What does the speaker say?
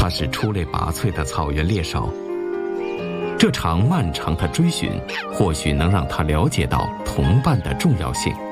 他是出类拔萃的草原猎手。这场漫长的追寻，或许能让他了解到同伴的重要性。